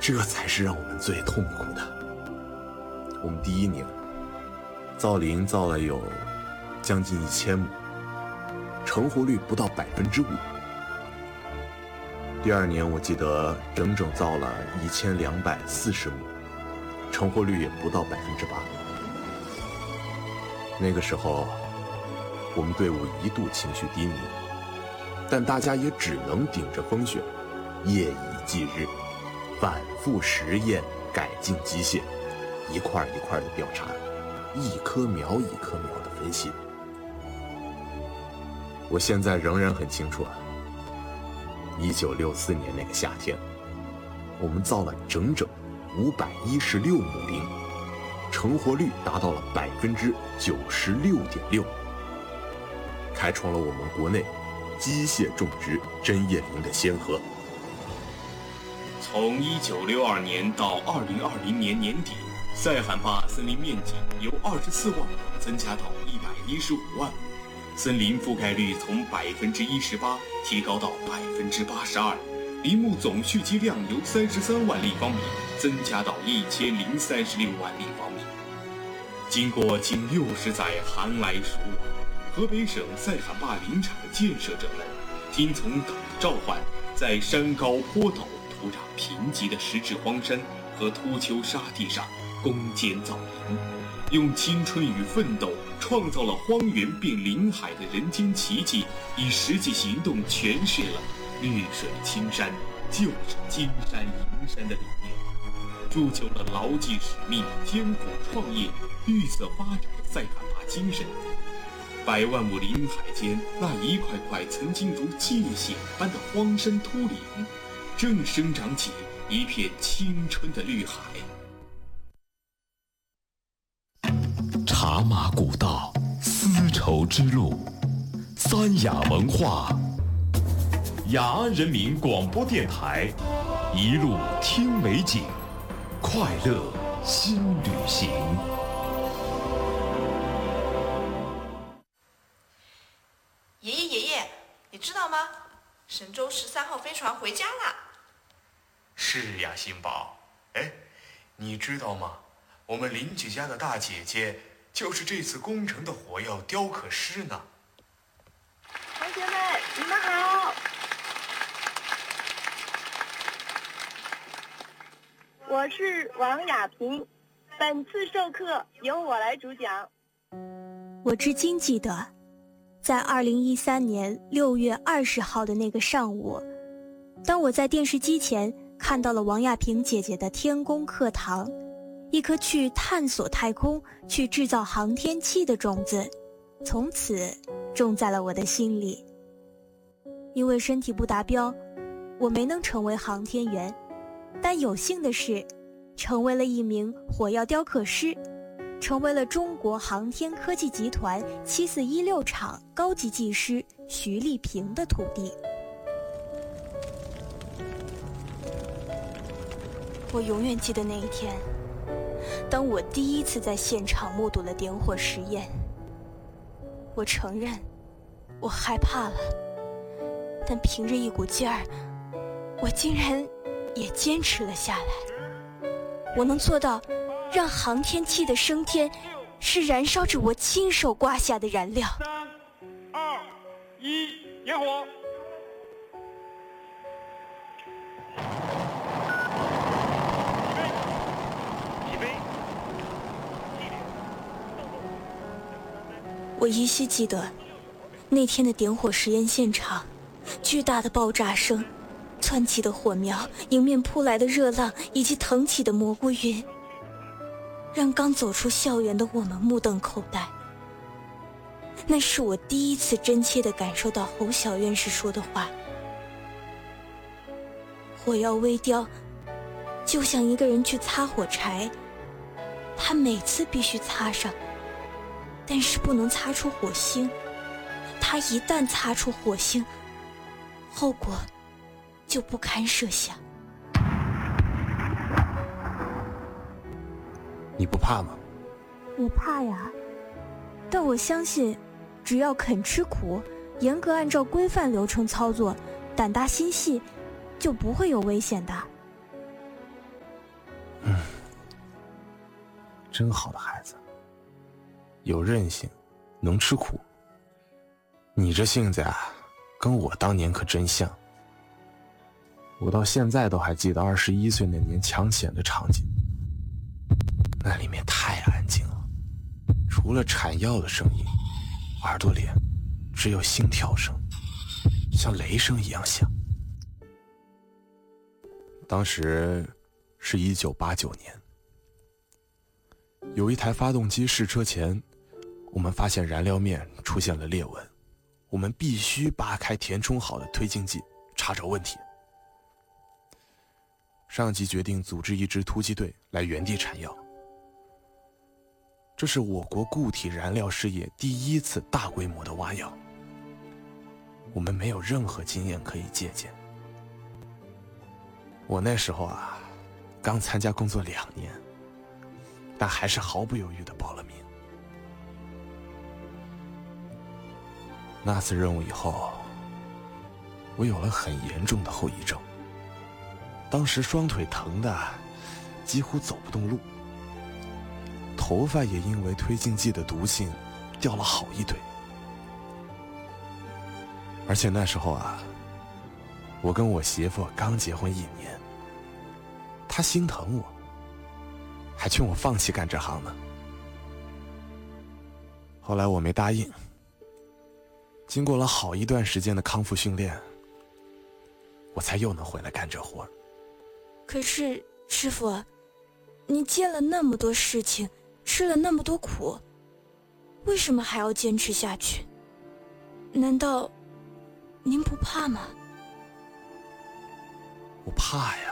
这才是让我们最痛苦的。我们第一年造林造了有将近1000亩，成活率不到5%。第二年我记得整整造了1240亩，成活率也不到8%。那个时候我们队伍一度情绪低迷，但大家也只能顶着风雪，夜以继日，反复实验改进机械，一块一块的调查，一棵苗一棵苗的分析。我现在仍然很清楚1964年那个夏天，我们造了整整516亩林，成活率达到了96.6%，开创了我们国内机械种植针叶林的先河。 从1962年到2020年年底，塞罕坝森林面积由24万亩增加到115万亩，森林覆盖率从18%提高到82%，林木总蓄积量由33万立方米增加到1036万立方米。经过近60载寒来暑往，河北省塞罕坝林场建设者们听从党的召唤，在山高坡陡、土壤贫瘠的石质荒山和秃丘沙地上攻坚造林，用青春与奋斗创造了荒原变林海的人间奇迹，以实际行动诠释了绿水青山就是金山银山的理念，铸就了牢记使命、艰苦创业、绿色发展的塞罕坝精神。100万亩林海间，那一块块曾经如界限般的荒山秃岭，正生长起一片青春的绿海。 茶马古道，丝绸之路，三雅文化，雅安人民广播电台，一路听美景，快乐新旅行。 爷爷，你知道吗？神舟13号飞船回家啦！ 是呀，星宝。哎，你知道吗？我们邻居家的大姐姐就是这次工程的火药雕刻师呢。 同学们，你们好！我是王亚平，本次授课由我来主讲。 我至今记得，在2013年6月20号的那个上午，当我在电视机前看到了王亚平姐姐的天宫课堂，一颗去探索太空、去制造航天器的种子，从此种在了我的心里。因为身体不达标，我没能成为航天员，但有幸的是，成为了一名火药雕刻师，成为了中国航天科技集团7416厂高级技师徐丽萍的徒弟。我永远记得那一天，当我第一次在现场目睹了点火实验。我承认，我害怕了，但凭着一股劲儿，我竟然也坚持了下来。我能做到让航天器的升天是燃烧着我亲手刮下的燃料。 3、2、1，点火！ 我依稀记得那天的点火实验现场，巨大的爆炸声，窜起的火苗，迎面扑来的热浪，以及腾起的蘑菇云，让刚走出校园的我们目瞪口呆。那是我第一次真切地感受到侯小院士说的话：火药微雕就像一个人去擦火柴，他每次必须擦上，但是不能擦出火星。他一旦擦出火星，后果就不堪设想。 你不怕吗？ 我怕呀，但我相信，只要肯吃苦，严格按照规范流程操作，胆大心细，就不会有危险的。 真好的孩子，有韧性，能吃苦。你这性子啊，跟我当年可真像。我到现在都还记得21岁那年抢险的场景，那里面太安静了，除了铲药的声音，耳朵里只有心跳声，像雷声一样响。当时是1989年，有一台发动机试车前，我们发现燃料面出现了裂纹，我们必须扒开填充好的推进剂，查找问题。上级决定组织一支突击队来原地铲药。这是我国固体燃料事业第一次大规模的挖药，我们没有任何经验可以借鉴。我那时候啊，刚参加工作2年，但还是毫不犹豫地报了名。那次任务以后，我有了很严重的后遗症。当时双腿疼得几乎走不动路，头发也因为推进剂的毒性掉了好一堆。而且那时候啊，我跟我媳妇刚结婚1年，她心疼我，还劝我放弃干这行呢。后来我没答应，经过了好一段时间的康复训练，我才又能回来干这活。 可是师傅，你见了那么多事情，吃了那么多苦，为什么还要坚持下去？难道您不怕吗？ 我怕呀。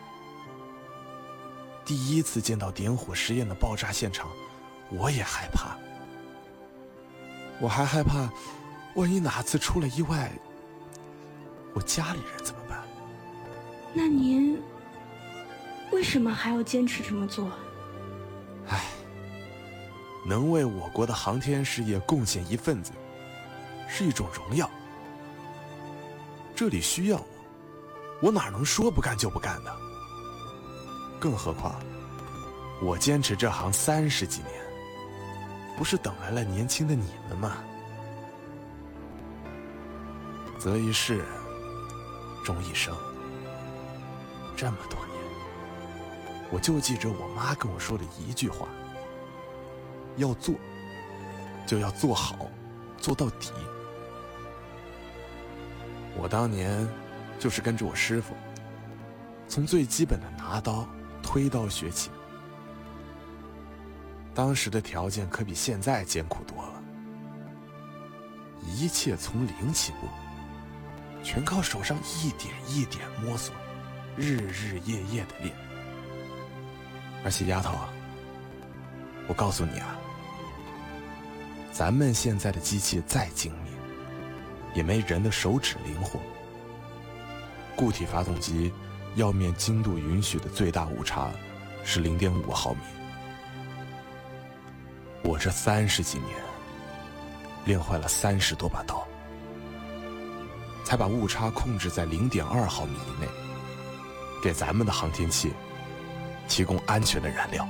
第一次见到点火实验的爆炸现场，我也害怕。我还害怕，万一哪次出了意外，我家里人怎么办？ 那您为什么还要坚持这么做？ 唉，能为我国的航天事业贡献一份子，是一种荣耀。这里需要我哪能说不干就不干的？更何况，我坚持这行30几年，不是等来了年轻的你们吗？择一事，终一生。这么多年，我就记着我妈跟我说的一句话：要做，就要做好，做到底。我当年就是跟着我师傅，从最基本的拿刀、推刀学起。当时的条件可比现在艰苦多了，一切从零起步，全靠手上一点一点摸索，日日夜夜的练。而且丫头，我告诉你啊，咱们现在的机器再精密，也没人的手指灵活。固体发动机药面精度允许的最大误差是0.5毫米。我这30几年练坏了30多把刀，才把误差控制在0.2毫米以内，给咱们的航天器提供安全的燃料。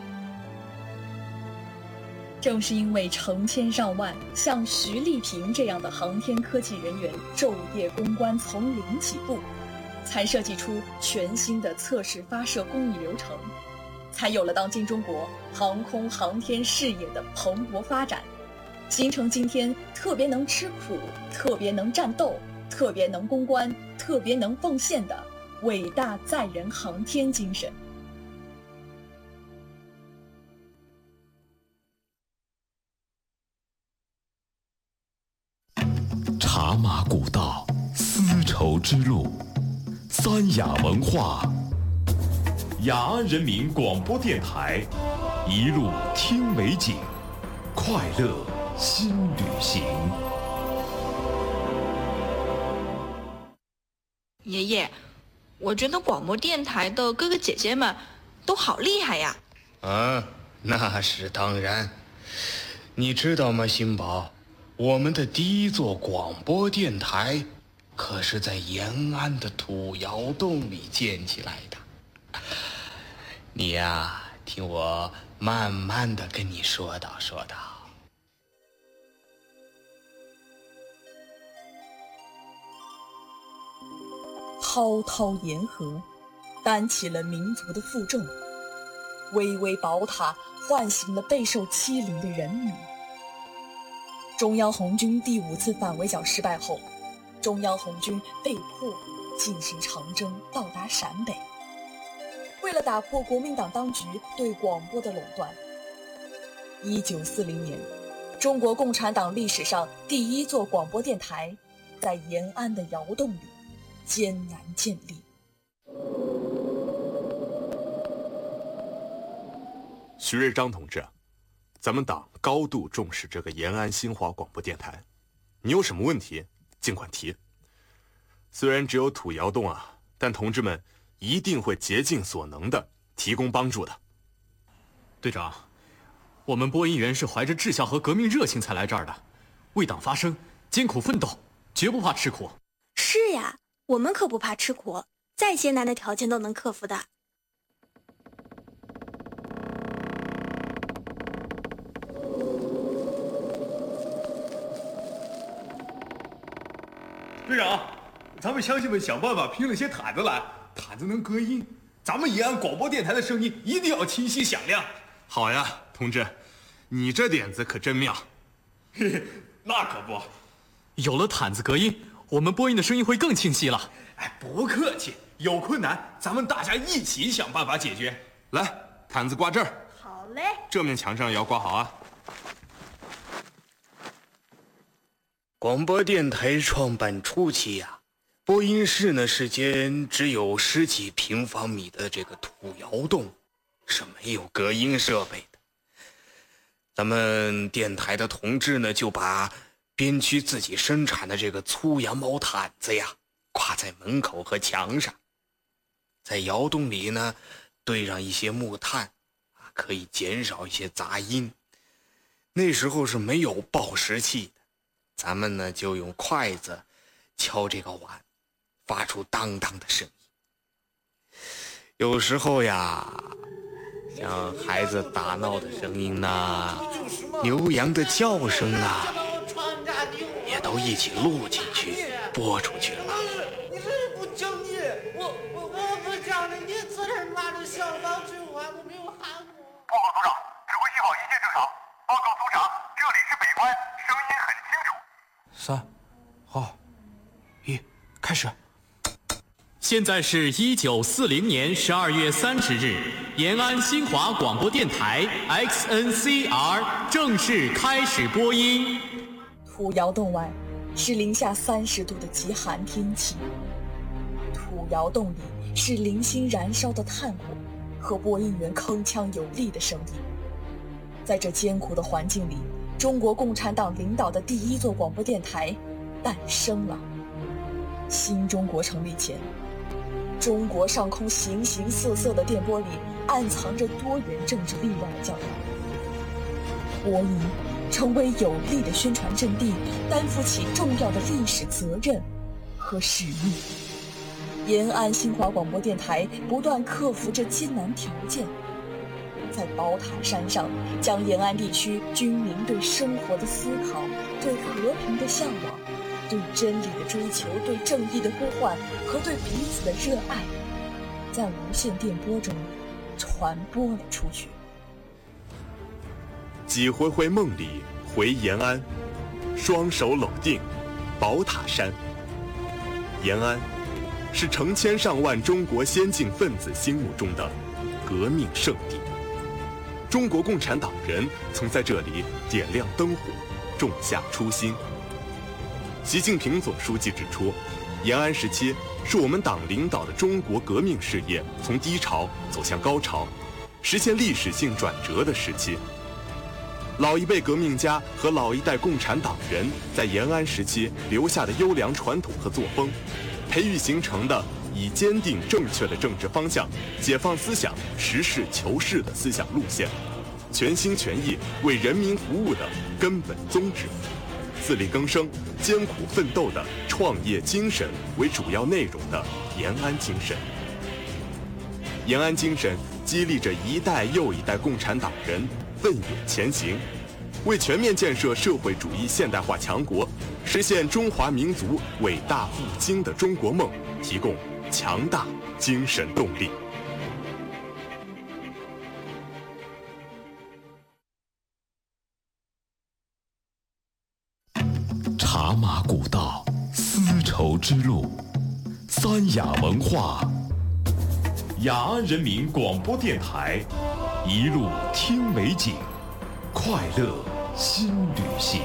正是因为成千上万像徐丽萍这样的航天科技人员昼夜攻关，从零起步，才设计出全新的测试发射工艺流程，才有了当今中国航空航天事业的蓬勃发展，形成今天特别能吃苦、特别能战斗、特别能攻关、特别能奉献的伟大载人航天精神。 茶马古道，丝绸之路，三雅文化，雅安人民广播电台，一路听美景，快乐新旅行。 爷爷，我觉得广播电台的哥哥姐姐们都好厉害呀。 那是当然。你知道吗，新宝，我们的第一座广播电台可是在延安的土窑洞里建起来的。你呀， 听我慢慢的跟你说道。 滔滔沿河，担起了民族的负重；巍巍宝塔唤醒了备受欺凌的人民。中央红军第5次反围剿失败后，中央红军被迫进行长征，到达陕北。为了打破国民党当局对广播的垄断，1940年，中国共产党历史上第1座广播电台在延安的窑洞里艰难建立。 徐瑞章同志，咱们党高度重视这个延安新华广播电台，你有什么问题尽管提。虽然只有土窑洞啊，但同志们一定会竭尽所能的提供帮助的。 队长，我们播音员是怀着志向和革命热情才来这儿的，为党发声，艰苦奋斗，绝不怕吃苦。 是呀，我们可不怕吃苦，再艰难的条件都能克服的。 队长，咱们乡亲们想办法拼了些毯子来，毯子能隔音，咱们延安广播电台的声音一定要清晰响亮。 好呀，同志，你这点子可真妙。 嘿嘿，那可不， 有了毯子隔音，我们播音的声音会更清晰了。 哎，不客气，有困难咱们大家一起想办法解决。 来，毯子挂这儿。 好嘞。 这面墙上也要挂好啊。 广播电台创办初期呀，播音室呢是间只有10几平方米的这个土窑洞，是没有隔音设备的。咱们电台的同志呢就把编区自己生产的这个粗羊毛毯子呀挂在门口和墙上，在窑洞里呢堆上一些木炭，可以减少一些杂音。那时候是没有报时器的，咱们呢就用筷子敲这个碗，发出当当的声音。有时候呀，像孩子打闹的声音呐，牛羊的叫声啊，也都一起录进去播出去了。 你这不讲理！我不讲理，你昨天拿着小刀追我，我没有喊过。 报告组长，指挥信号一切正常。报告组长，这里是北关，声音很清楚。 3、2、1，开始。现在是1940年12月30日，延安新华广播电台 XNCR 正式开始播音。 土窑洞外是零下30度的极寒天气，土窑洞里是零星燃烧的炭火和播音员铿锵有力的声音。在这艰苦的环境里，中国共产党领导的第1座广播电台诞生了。新中国成立前，中国上空形形色色的电波里暗藏着多元政治力量的教条。播音成为有力的宣传阵地，担负起重要的历史责任和使命。延安新华广播电台不断克服着艰难条件，在宝塔山上将延安地区军民对生活的思考、对和平的向往、对真理的追求、对正义的呼唤和对彼此的热爱，在无线电波中传播了出去。 几回回梦里回延安，双手搂定宝塔山。延安是成千上万中国先进分子心目中的革命圣地。中国共产党人曾在这里点亮灯火，种下初心。习近平总书记指出，延安时期是我们党领导的中国革命事业从低潮走向高潮，实现历史性转折的时期。老一辈革命家和老一代共产党人在延安时期留下的优良传统和作风，培育形成的以坚定正确的政治方向、解放思想、实事求是的思想路线，全心全意为人民服务的根本宗旨，自力更生、艰苦奋斗的创业精神为主要内容的延安精神。延安精神激励着一代又一代共产党人奋勇前行，为全面建设社会主义现代化强国，实现中华民族伟大复兴的中国梦提供强大精神动力。 茶马古道，丝绸之路，三雅文化，雅安人民广播电台，一路听美景，快乐新旅行。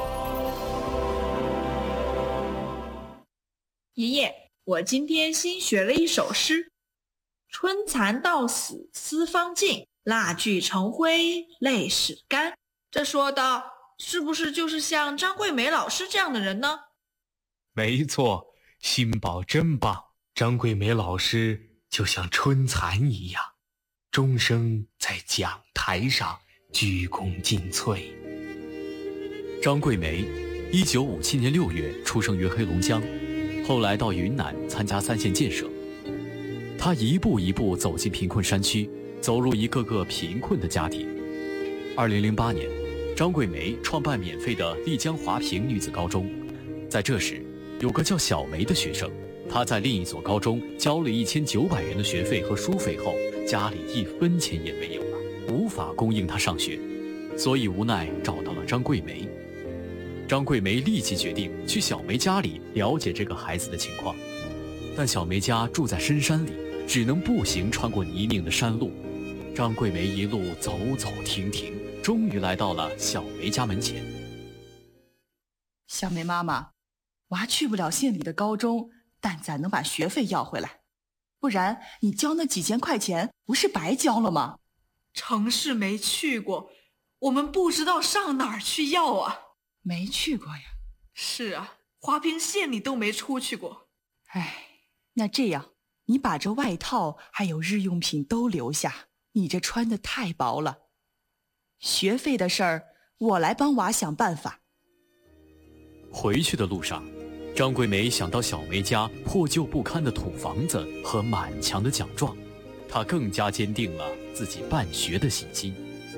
爷爷，我今天新学了一首诗：春蚕到死丝方尽，蜡炬成灰泪始干。这说的是不是就是像张桂梅老师这样的人呢？ 没错，新宝真棒。张桂梅老师就像春蚕一样，终生在讲台上鞠躬尽瘁。 张桂梅，1957年6月出生于黑龙江，后来到云南参加3线建设。她一步一步走进贫困山区，走入一个个贫困的家庭。2008年，张桂梅创办免费的丽江华坪女子高中。在这时，有个叫小梅的学生，她在另一所高中交了1900元的学费和书费后，家里1分钱也没有了，无法供应她上学，所以无奈找到了张桂梅。张桂梅立即决定去小梅家里了解这个孩子的情况，但小梅家住在深山里，只能步行穿过泥泞的山路。张桂梅一路走走停停，终于来到了小梅家门前。 小梅妈妈，娃去不了县里的高中，但咱能把学费要回来，不然你交那几千块钱不是白交了吗？ 城市没去过，我们不知道上哪儿去要啊。 没去过呀？ 是啊，华坪县里都没出去过。 哎，那这样，你把这外套还有日用品都留下，你这穿的太薄了。学费的事儿，我来帮娃想办法。 回去的路上，张桂梅想到小梅家破旧不堪的土房子和满墙的奖状，她更加坚定了自己办学的信心。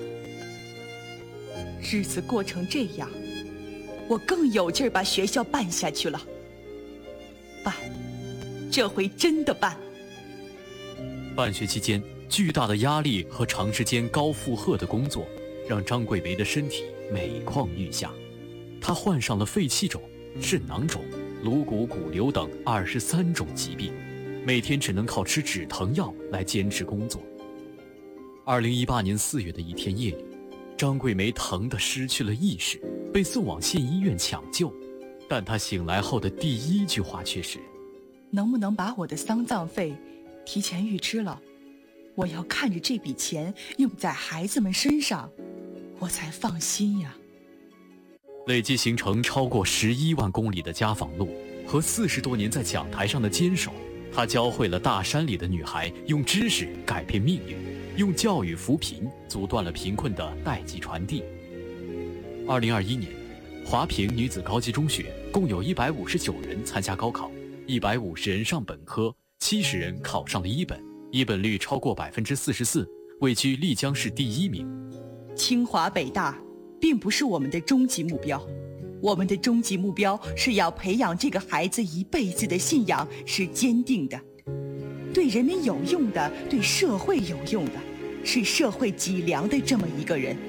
日子过成这样，我更有劲儿把学校办下去了。办，这回真的办。 办学期间，巨大的压力和长时间高负荷的工作，让张桂梅的身体每况愈下。她患上了肺气肿、肾囊肿、颅骨骨瘤等23种疾病，每天只能靠吃止疼药来坚持工作。2018年4月的一天夜里，张桂梅疼得失去了意识，被送往县医院抢救，但她醒来后的第一句话却是： 能不能把我的丧葬费提前预支了？我要看着这笔钱用在孩子们身上，我才放心呀。 累计行程超过11万公里的家访路和40多年在讲台上的坚守，她教会了大山里的女孩用知识改变命运，用教育扶贫，阻断了贫困的代际传递。2021年，华坪女子高级中学共有159人参加高考，150人上本科，70人考上了一本，一本率超过44%，位居丽江市第1名。 清华北大并不是我们的终极目标，我们的终极目标是要培养这个孩子一辈子的信仰是坚定的，对人民有用的，对社会有用的，是社会脊梁的这么一个人。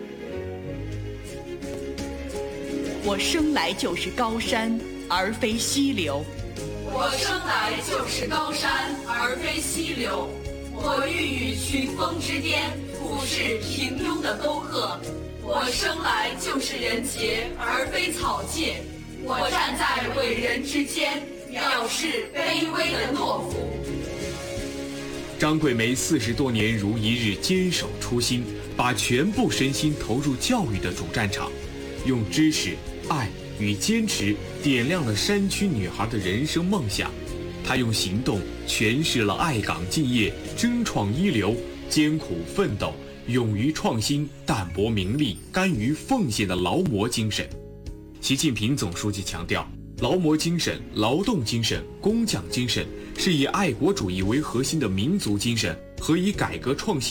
我生来就是高山，而非溪流。 我生来就是高山，而非溪流。我欲与群峰之巅，俯视平庸的沟壑。我生来就是人杰，而非草芥。我站在伟人之间，藐视卑微的懦夫。 张桂梅40多年如一日坚守初心，把全部身心投入教育的主战场，用知识、爱与坚持点亮了山区女孩的人生梦想。她用行动诠释了爱岗敬业、争创一流、艰苦奋斗、勇于创新、淡泊名利、甘于奉献的劳模精神。习近平总书记强调，劳模精神、劳动精神、工匠精神是以爱国主义为核心的民族精神和以改革创新